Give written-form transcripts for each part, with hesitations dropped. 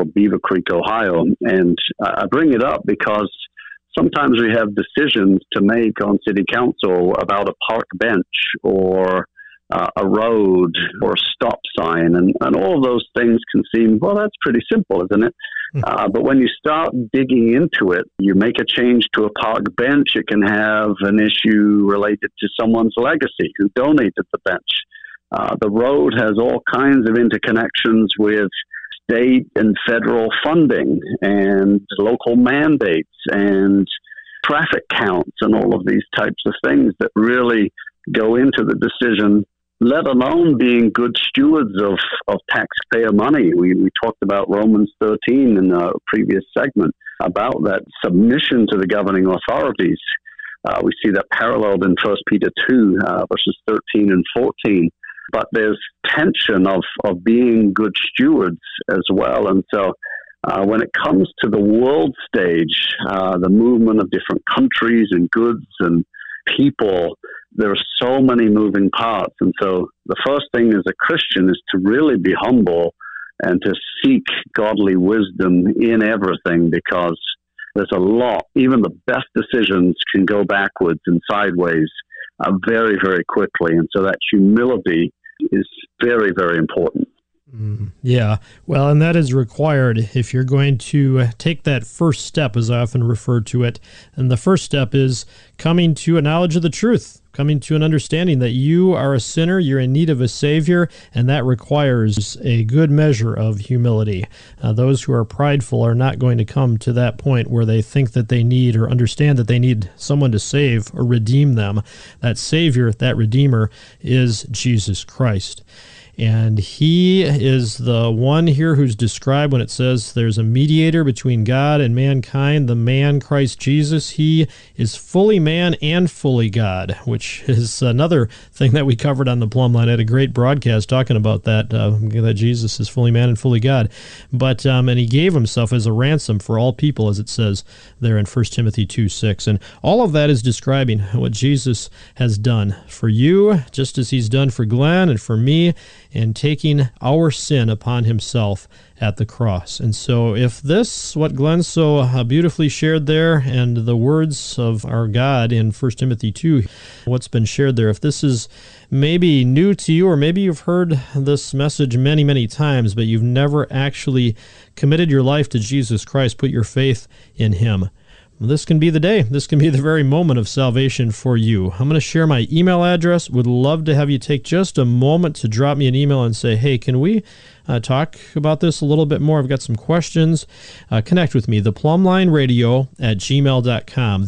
called Beaver Creek, Ohio. And I bring it up because sometimes we have decisions to make on city council about a park bench or a road or a stop sign. And all of those things can seem, well, that's pretty simple, isn't it? But when you start digging into it, you make a change to a park bench, it can have an issue related to someone's legacy who donated the bench. The road has all kinds of interconnections with state and federal funding and local mandates and traffic counts and all of these types of things that really go into the decision, let alone being good stewards of taxpayer money. We talked about Romans 13 in a previous segment about that submission to the governing authorities. We see that paralleled in 1 Peter 2, verses 13 and 14. But there's tension of being good stewards as well. And so when it comes to the world stage, the movement of different countries and goods and people, there are so many moving parts. And so the first thing as a Christian is to really be humble and to seek godly wisdom in everything, because there's a lot, even the best decisions can go backwards and sideways very, very quickly. And so that humility is very, very important. Yeah, well, and that is required if you're going to take that first step, as I often refer to it. And the first step is coming to a knowledge of the truth, coming to an understanding that you are a sinner, you're in need of a Savior, and that requires a good measure of humility. Those who are prideful are not going to come to that point where they think that they need or understand that they need someone to save or redeem them. That Savior, that Redeemer, is Jesus Christ. And he is the one here who's described when it says there's a mediator between God and mankind, the man Christ Jesus. He is fully man and fully God, which is another thing that we covered on the Plumb Line. I had a great broadcast talking about that Jesus is fully man and fully God. But and he gave himself as a ransom for all people, as it says there in 1 Timothy 2:6. And all of that is describing what Jesus has done for you, just as he's done for Glenn and for me, and taking our sin upon himself at the cross. And so if this, what Glenn so beautifully shared there, and the words of our God in 1 Timothy 2, what's been shared there, if this is maybe new to you, or maybe you've heard this message many, many times, but you've never actually committed your life to Jesus Christ, put your faith in him, this can be the day. This can be the very moment of salvation for you. I'm going to share my email address. Would love to have you take just a moment to drop me an email and say, hey, can we talk about this a little bit more? I've got some questions. Connect with me, theplumblineradio@gmail.com,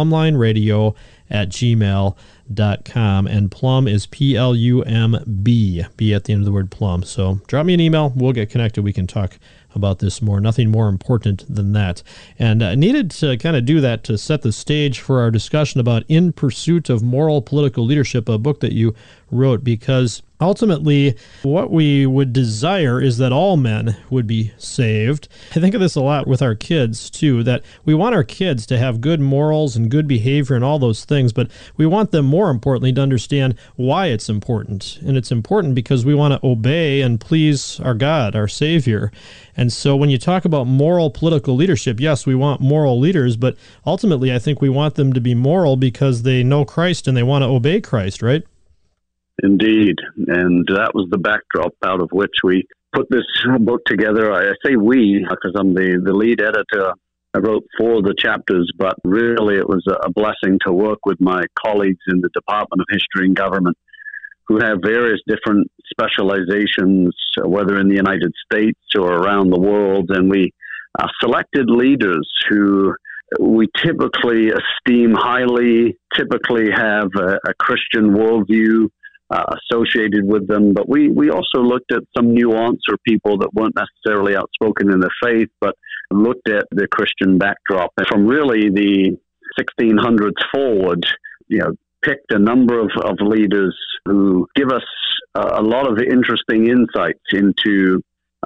theplumblineradio@gmail.com, and plumb is P-L-U-M-B, B at the end of the word plumb. So drop me an email. We'll get connected. We can talk about this more. Nothing more important than that. And I needed to kind of do that to set the stage for our discussion about In Pursuit of Moral Political Leadership, a book that you wrote, because ultimately what we would desire is that all men would be saved. I think of this a lot with our kids too, that we want our kids to have good morals and good behavior and all those things, but we want them, more importantly, to understand why it's important. And it's important because we want to obey and please our God, our Savior. And so when you talk about moral political leadership, yes, we want moral leaders, but ultimately I think we want them to be moral because they know Christ and they want to obey Christ, right? Indeed. And that was the backdrop out of which we put this book together. I say we because I'm the lead editor. I wrote 4 of the chapters, but really it was a blessing to work with my colleagues in the Department of History and Government who have various different specializations, whether in the United States or around the world. And we selected leaders who we typically esteem highly, typically have a Christian worldview associated with them. But we also looked at some nuance, or people that weren't necessarily outspoken in their faith, but looked at the Christian backdrop. And from really the 1600s forward, picked a number of leaders who give us a lot of interesting insights into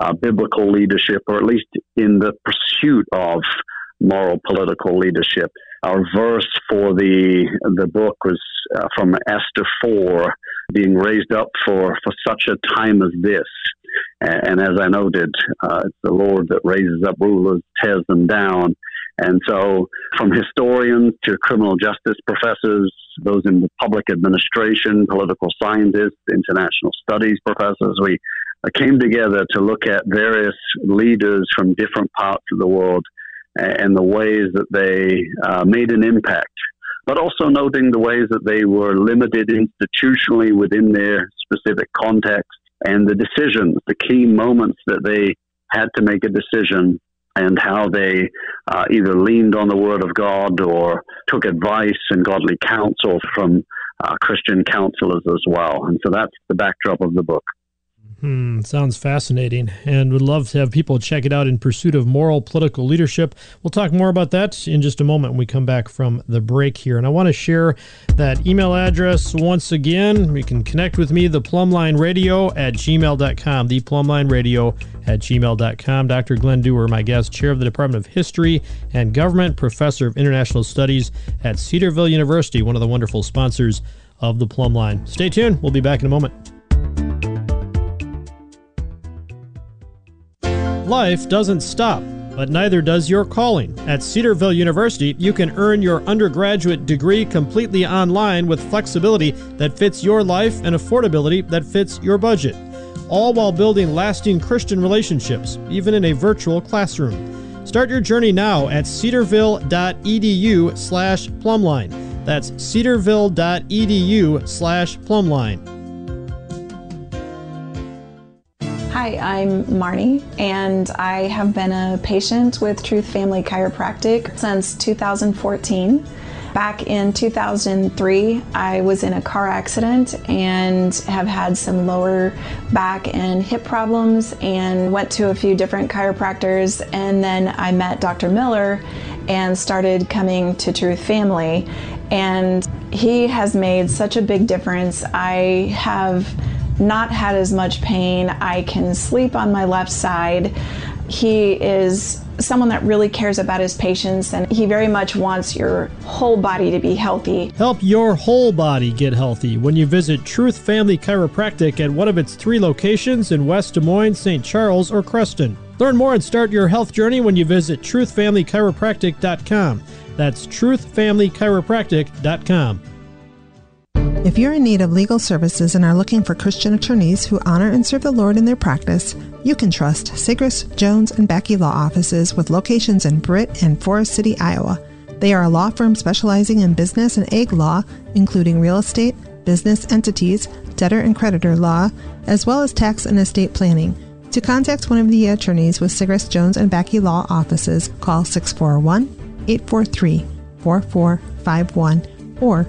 biblical leadership, or at least in the pursuit of moral political leadership. our verse for the book was from Esther 4, being raised up for such a time as this. And as I noted, it's the Lord that raises up rulers, tears them down. And so from historians to criminal justice professors, those in the public administration, political scientists, international studies professors, we came together to look at various leaders from different parts of the world and the ways that they made an impact, but also noting the ways that they were limited institutionally within their specific context, and the decisions, the key moments that they had to make a decision, and how they either leaned on the Word of God or took advice and godly counsel from Christian counselors as well. And so that's the backdrop of the book. Sounds fascinating, and would love to have people check it out, In Pursuit of Moral Political Leadership. We'll talk more about that in just a moment when we come back from the break here. And I want to share that email address once again. You can connect with me, theplumblineradio@gmail.com, theplumblineradio@gmail.com. Dr. Glenn Dewar, my guest, chair of the Department of History and Government, professor of international studies at Cedarville University, one of the wonderful sponsors of the Plumb Line. Stay tuned. We'll be back in a moment. Life doesn't stop, but neither does your calling. At Cedarville University, you can earn your undergraduate degree completely online with flexibility that fits your life and affordability that fits your budget, all while building lasting Christian relationships, even in a virtual classroom. Start your journey now at cedarville.edu/plumbline. That's cedarville.edu/plumbline. Hi, I'm Marnie, and I have been a patient with Truth Family Chiropractic since 2014. Back in 2003, I was in a car accident and have had some lower back and hip problems and went to a few different chiropractors, and then I met Dr. Miller and started coming to Truth Family, and he has made such a big difference. I have not had as much pain. I can sleep on my left side. He is someone that really cares about his patients, and he very much wants your whole body to be healthy. Help your whole body get healthy when you visit Truth Family Chiropractic at one of its 3 locations in West Des Moines, St. Charles, or Creston. Learn more and start your health journey when you visit truthfamilychiropractic.com. That's truthfamilychiropractic.com. If you're in need of legal services and are looking for Christian attorneys who honor and serve the Lord in their practice, you can trust Sigris, Jones, and Becky Law Offices with locations in Britt and Forest City, Iowa. They are a law firm specializing in business and ag law, including real estate, business entities, debtor and creditor law, as well as tax and estate planning. To contact one of the attorneys with Sigris, Jones, and Becky Law Offices, call 641-843-4451 or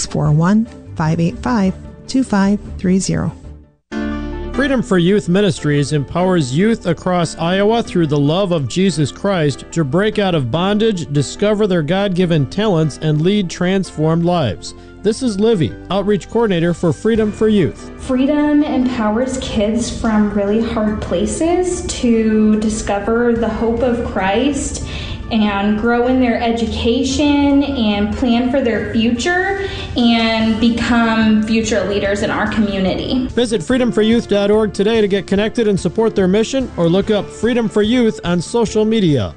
641-585-2530. Freedom for Youth Ministries empowers youth across Iowa through the love of Jesus Christ to break out of bondage, discover their God-given talents, and lead transformed lives. This is Livy, Outreach Coordinator for Freedom for Youth. Freedom empowers kids from really hard places to discover the hope of Christ and grow in their education and plan for their future and become future leaders in our community. Visit freedomforyouth.org today to get connected and support their mission, or look up Freedom for Youth on social media.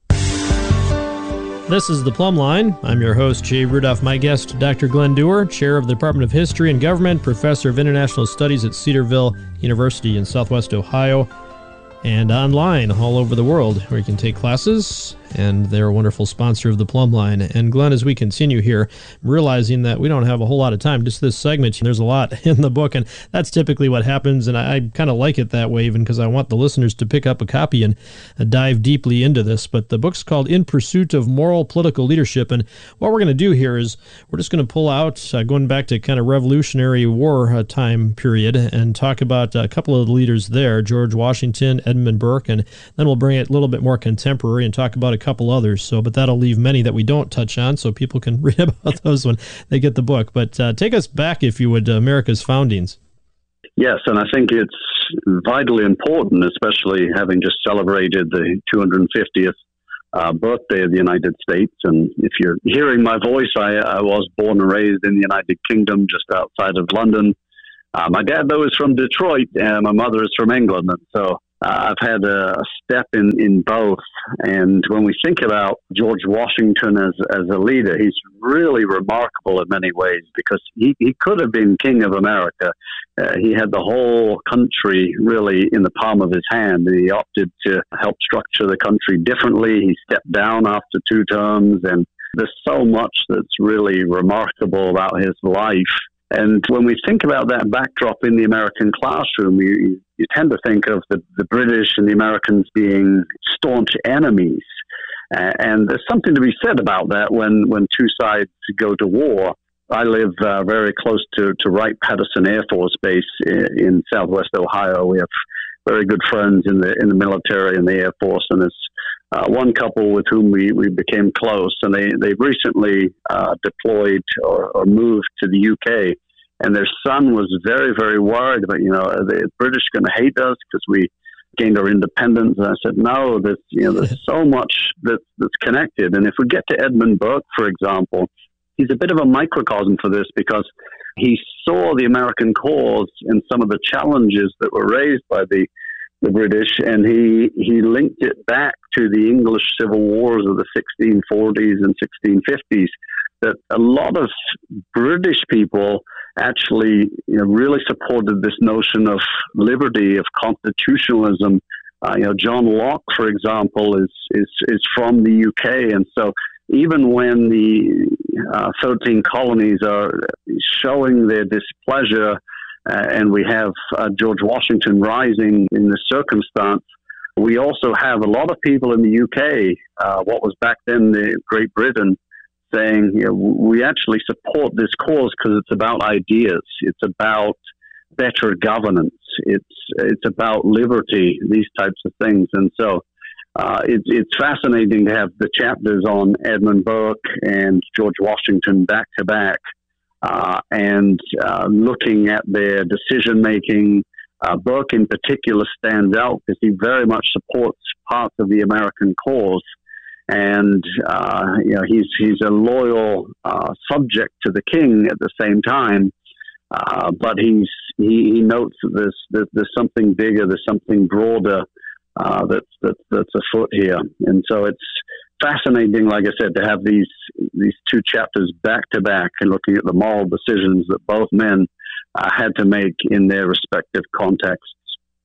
This is The Plumb Line. I'm your host, Jay Rudolph. My guest, Dr. Glenn Dewar, Chair of the Department of History and Government, Professor of International Studies at Cedarville University in Southwest Ohio, and online all over the world where you can take classes, and they're a wonderful sponsor of the Plumb Line. And Glenn, as we continue here, realizing that we don't have a whole lot of time, just this segment, there's a lot in the book, and that's typically what happens, and I kind of like it that way, even because I want the listeners to pick up a copy and dive deeply into this. But the book's called In Pursuit of Moral Political Leadership, and what we're going to do here is we're just going to pull out, going back to kind of Revolutionary War time period, and talk about a couple of the leaders there, George Washington, Edmund Burke, and then we'll bring it a little bit more contemporary and talk about a couple others. So, but that'll leave many that we don't touch on, so people can read about those when they get the book. But take us back, if you would, to America's foundings. Yes, and I think it's vitally important, especially having just celebrated the 250th birthday of the United States. And if you're hearing my voice, I was born and raised in the United Kingdom, just outside of London. My dad, though, is from Detroit, and my mother is from England. And so I've had a step in both. And when we think about George Washington as a leader, he's really remarkable in many ways, because he could have been king of America. He had the whole country really in the palm of his hand. He opted to help structure the country differently. He stepped down after 2 terms, and there's so much that's really remarkable about his life. And when we think about that backdrop in the American classroom, you tend to think of the British and the Americans being staunch enemies. And there's something to be said about that when two sides go to war. I live very close to Wright-Patterson Air Force Base in Southwest Ohio. We have very good friends in the military and the Air Force, and there's one couple with whom we became close, and they recently deployed or moved to the UK, and their son was very, very worried about, are the British going to hate us because we gained our independence? And I said, no, there's so much that's connected. And if we get to Edmund Burke, for example, he's a bit of a microcosm for this, because he saw the American cause and some of the challenges that were raised by the British, and he linked it back to the English civil wars of the 1640s and 1650s, that a lot of British people actually really supported this notion of liberty, of constitutionalism. John Locke, for example, is from the UK, and so even when the 13 colonies are showing their displeasure, and we have George Washington rising in this circumstance, we also have a lot of people in the UK, what was back then the Great Britain, saying, we actually support this cause because it's about ideas, it's about better governance, it's about liberty, these types of things. And so it's fascinating to have the chapters on Edmund Burke and George Washington back to back, and looking at their decision making. Burke in particular stands out because he very much supports parts of the American cause, and he's a loyal subject to the king at the same time. But he notes that there's something bigger, there's something broader that's afoot here. And so it's fascinating, like I said, to have these 2 chapters back to back and looking at the moral decisions that both men had to make in their respective contexts.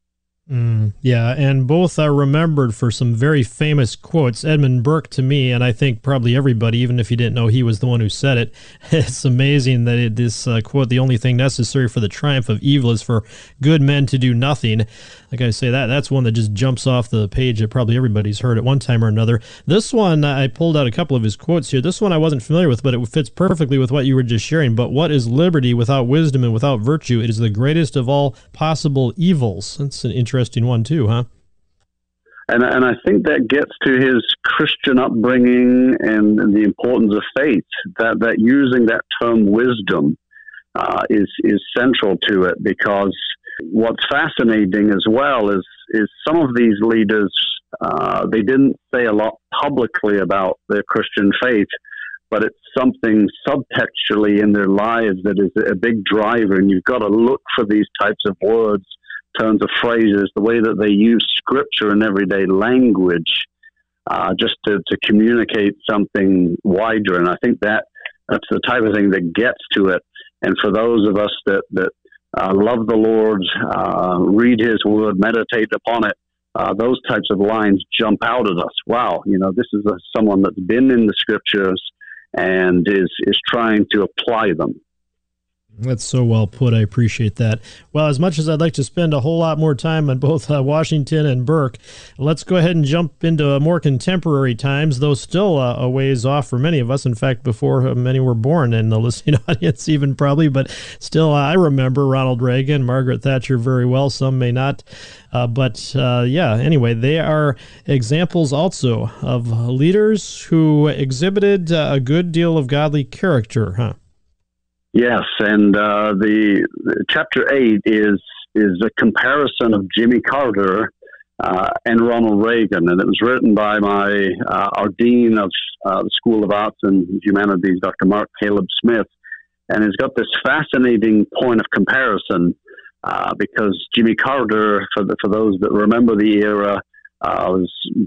Yeah, and both are remembered for some very famous quotes. Edmund Burke, to me, and I think probably everybody, even if you didn't know he was the one who said it, it's amazing that this quote, the only thing necessary for the triumph of evil is for good men to do nothing. Like I say, that's one that just jumps off the page that probably everybody's heard at one time or another. This one, I pulled out a couple of his quotes here. This one I wasn't familiar with, but it fits perfectly with what you were just sharing. But what is liberty without wisdom and without virtue? It is the greatest of all possible evils. That's an interesting one too, huh? And I think that gets to his Christian upbringing and the importance of faith, that using that term wisdom is central to it, because what's fascinating as well is some of these leaders, they didn't say a lot publicly about their Christian faith, but it's something subtextually in their lives that is a big driver, and you've got to look for these types of words, turns of phrases, the way that they use scripture in everyday language, just to communicate something wider. And I think that's the type of thing that gets to it. And for those of us that love the Lord, read His Word, meditate upon it, those types of lines jump out at us. Wow, this is someone that's been in the Scriptures and is trying to apply them. That's so well put. I appreciate that. Well, as much as I'd like to spend a whole lot more time on both Washington and Burke, let's go ahead and jump into more contemporary times, though still a ways off for many of us. In fact, before many were born in the listening audience even probably, but still I remember Ronald Reagan, Margaret Thatcher very well. Some may not. Anyway, they are examples also of leaders who exhibited a good deal of godly character, huh? Yes, and the chapter 8 is a comparison of Jimmy Carter and Ronald Reagan. And it was written by our Dean of the School of Arts and Humanities, Dr. Mark Caleb Smith. And it's got this fascinating point of comparison because Jimmy Carter, for those that remember the era, was